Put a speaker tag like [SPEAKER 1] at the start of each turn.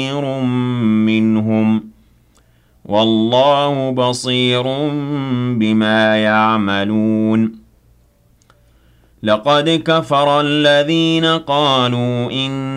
[SPEAKER 1] منهم والله بصير بما يعملون لقد كفر الذين قالوا إن